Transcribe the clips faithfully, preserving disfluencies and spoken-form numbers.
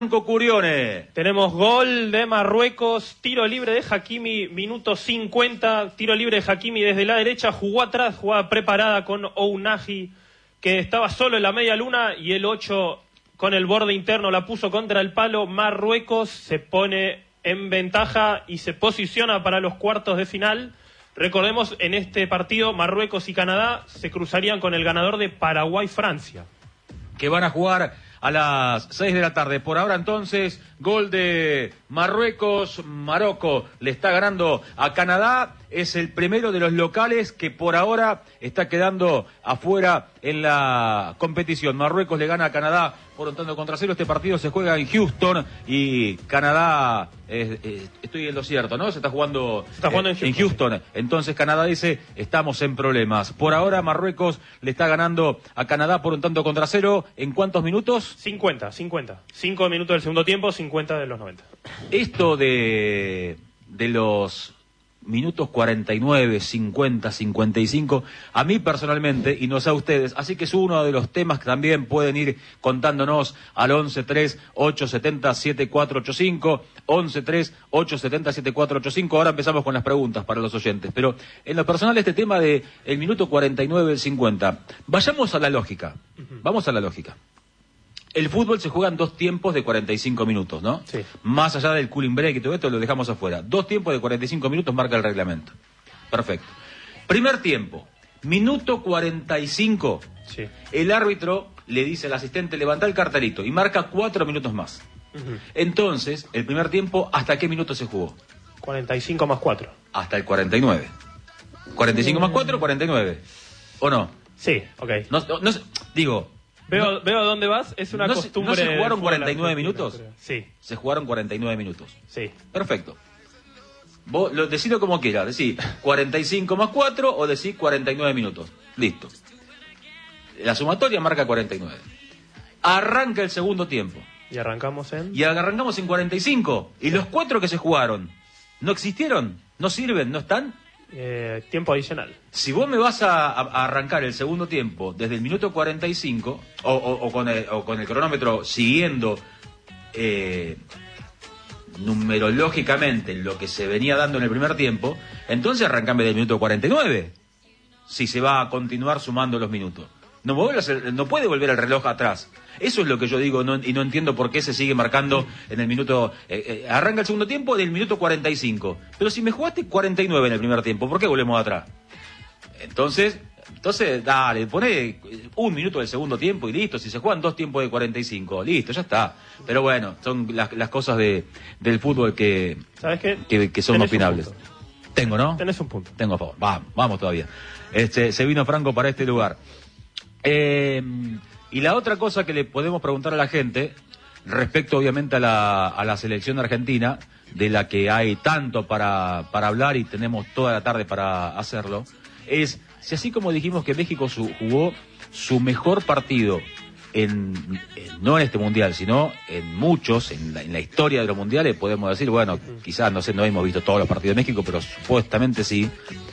Curione. Tenemos gol de Marruecos, tiro libre de Hakimi, minuto cincuenta, tiro libre de Hakimi desde la derecha, jugó atrás, jugada preparada con Ounahi, que estaba solo en la media luna, y el ocho con el borde interno la puso contra el palo. Marruecos se pone en ventaja y se posiciona para los cuartos de final. Recordemos, en este partido Marruecos y Canadá se cruzarían con el ganador de Paraguay-Francia, que van a jugar a las seis de la tarde. Por ahora, entonces, gol de Marruecos. Marocco le está ganando a Canadá. Es el primero de los locales que por ahora está quedando afuera en la competición. Marruecos le gana a Canadá por un tanto contra cero. Este partido se juega en Houston y Canadá, eh, eh, estoy en lo cierto, ¿no? Se está jugando, se está jugando eh, en, Houston. en Houston. Entonces Canadá dice, estamos en problemas. Por ahora Marruecos le está ganando a Canadá por un tanto contra cero. ¿En cuántos minutos? cincuenta, cincuenta. cinco minutos del segundo tiempo, cincuenta de los noventa. Esto de, de los minutos cuarenta y nueve, cincuenta, cincuenta y cinco, a mí personalmente, y no sé a ustedes, así que es uno de los temas que también pueden ir contándonos al once tres ocho siete cero siete cuatro ocho cinco, once tres ocho siete cero siete cuatro ocho cinco. Ahora empezamos con las preguntas para los oyentes, pero en lo personal este tema de el minuto cuarenta y nueve, cincuenta, vayamos a la lógica, vamos a la lógica. El fútbol se juega en dos tiempos de cuarenta y cinco minutos, ¿no? Sí. Más allá del cooling break y todo esto lo dejamos afuera. Dos tiempos de cuarenta y cinco minutos marca el reglamento. Perfecto. Primer tiempo, minuto cuarenta y cinco. Sí. El árbitro le dice al asistente, levanta el cartelito y marca cuatro minutos más. Uh-huh. Entonces, el primer tiempo, ¿hasta qué minuto se jugó? cuarenta y cinco más cuatro. Hasta el cuarenta y nueve. cuarenta y cinco más cuatro, cuarenta y nueve. ¿O no? Sí, ok. No, no, no digo... Veo, no, veo a dónde vas, es una no costumbre... Se, ¿No se jugaron cuarenta y nueve minutos? Creo. Sí. Se jugaron cuarenta y nueve minutos. Sí. Perfecto. Vos lo, decidlo como quieras, decís cuarenta y cinco más cuatro o decís cuarenta y nueve minutos. Listo. La sumatoria marca cuarenta y nueve. Arranca el segundo tiempo. Y arrancamos en... Y arrancamos en cuarenta y cinco. ¿Y los cuatro que se jugaron? ¿No existieron? ¿No sirven? ¿No están? Eh, tiempo adicional. Si vos me vas a, a, a arrancar el segundo tiempo desde el minuto cuarenta y cinco o, o, o, con, el, o con el cronómetro siguiendo eh, numerológicamente lo que se venía dando en el primer tiempo, entonces arrancame del minuto cuarenta y nueve, si se va a continuar sumando los minutos. No, no puede volver el reloj atrás. Eso es lo que yo digo, no, y no entiendo por qué se sigue marcando en el minuto... Eh, eh, arranca el segundo tiempo del minuto cuarenta y cinco. Pero si me jugaste cuarenta y nueve en el primer tiempo, ¿por qué volvemos atrás? Entonces, entonces dale, poné un minuto del segundo tiempo y listo. Si se juegan dos tiempos de cuarenta y cinco, listo, ya está. Pero bueno, son las, las cosas de, del fútbol que, ¿sabes qué? que, que son Tenés opinables. Tengo, ¿no? Tenés un punto. Tengo a favor. Vamos, vamos todavía. Este, se vino Franco para este lugar. Eh, y la otra cosa que le podemos preguntar a la gente, respecto obviamente a la, a la selección argentina, de la que hay tanto para, para hablar y tenemos toda la tarde para hacerlo, es si así como dijimos que México su, jugó su mejor partido, en, en, no en este mundial, sino en muchos, en la, en la historia de los mundiales, podemos decir, bueno, quizás, no sé, no hemos visto todos los partidos de México, pero supuestamente sí.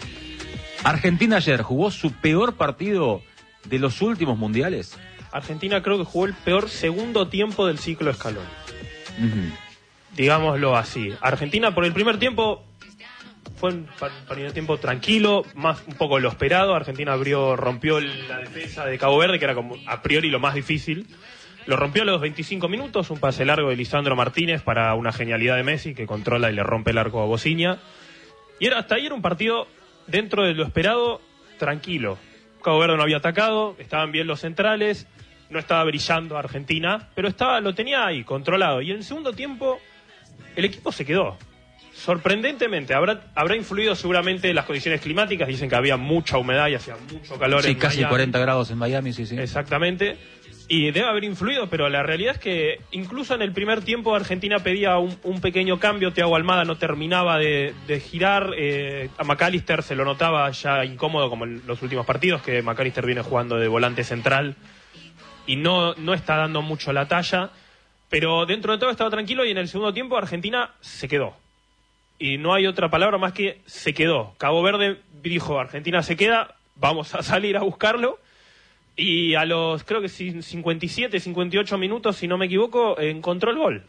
Argentina ayer jugó su peor partido de los últimos mundiales. Argentina creo que jugó el peor segundo tiempo del ciclo Scaloni. Uh-huh. Digámoslo así. Argentina por el primer tiempo fue un primer tiempo tranquilo, más un poco lo esperado. Argentina abrió, rompió la defensa de Cabo Verde, que era como a priori lo más difícil. Lo rompió a los veinticinco minutos, un pase largo de Lisandro Martínez para una genialidad de Messi que controla y le rompe el arco a Bociña. Y era, hasta ahí era un partido dentro de lo esperado, tranquilo. Cabo Verde no había atacado, estaban bien los centrales, no estaba brillando Argentina, pero estaba, lo tenía ahí, controlado. Y en el segundo tiempo, el equipo se quedó. Sorprendentemente, habrá, habrá influido seguramente las condiciones climáticas, dicen que había mucha humedad y hacía mucho calor sí, en casi Miami. cuarenta grados en Miami, sí, sí. Exactamente. Y debe haber influido, pero la realidad es que incluso en el primer tiempo Argentina pedía un, un pequeño cambio. Thiago Almada no terminaba de, de girar. Eh, a McAllister se lo notaba ya incómodo, como en los últimos partidos, que McAllister viene jugando de volante central y no, no está dando mucho la talla. Pero dentro de todo estaba tranquilo y en el segundo tiempo Argentina se quedó. Y no hay otra palabra más que se quedó. Cabo Verde dijo, Argentina se queda, vamos a salir a buscarlo. Y a los, creo que cincuenta y siete, cincuenta y ocho minutos, si no me equivoco, encontró el gol.